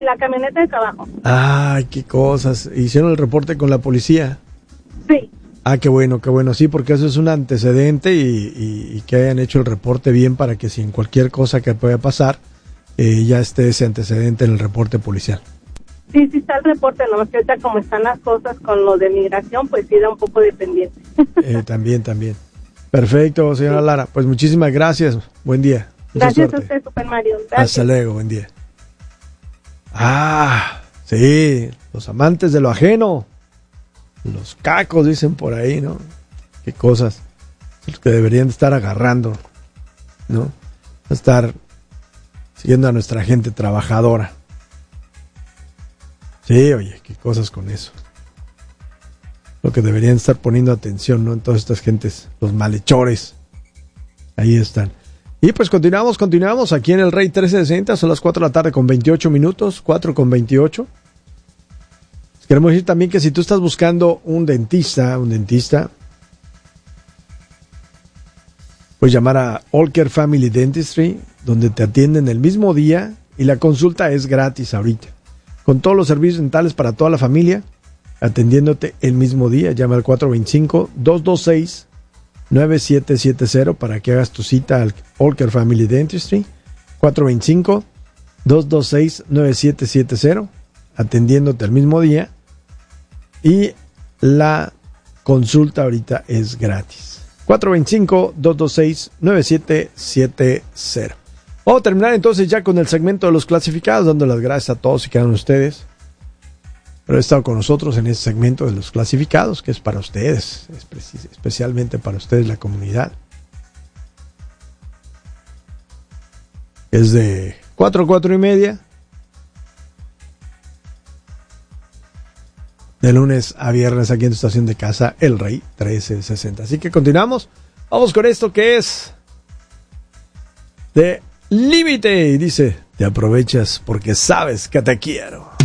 La camioneta de trabajo. Ay, qué cosas. ¿Hicieron el reporte con la policía? Sí. Ah, qué bueno, sí, porque eso es un antecedente y que hayan hecho el reporte bien para que si en cualquier cosa que pueda pasar, ya esté ese antecedente en el reporte policial. Sí, sí está el reporte, nomás que ahorita como están las cosas con lo de migración, pues sí da un poco de pendiente. También. Perfecto, señora Lara. Pues muchísimas gracias. Buen día. Gracias a usted, Super Mario. Gracias. Hasta luego, buen día. Ah, sí, los amantes de lo ajeno. Los cacos, dicen por ahí, ¿no? Qué cosas. Los que deberían estar agarrando, ¿no? Estar siguiendo a nuestra gente trabajadora. Sí, oye, qué cosas con eso. Lo que deberían estar poniendo atención, ¿no? En todas estas gentes, los malhechores. Ahí están. Y pues continuamos aquí en el Rey 1360, son las 4 de la tarde con 28 minutos, 4 con 28. Queremos decir también que si tú estás buscando un dentista, puedes llamar a All Care Family Dentistry, donde te atienden el mismo día y la consulta es gratis ahorita. Con todos los servicios dentales para toda la familia, atendiéndote el mismo día. Llama al 425-226-9770 para que hagas tu cita al All Care Family Dentistry. 425-226-9770, atendiéndote el mismo día. Y la consulta ahorita es gratis. 425-226-9770. Vamos a terminar entonces ya con el segmento de los clasificados, dando las gracias a todos y cada uno de ustedes por haber estado con nosotros en este segmento de los clasificados, que es para ustedes, especialmente para ustedes, la comunidad. Es de 4 a 4 y media. De lunes a viernes aquí en tu estación de casa, El Rey 1360. Así que continuamos. Vamos con esto que es de Límite. Y dice, te aprovechas porque sabes que te quiero.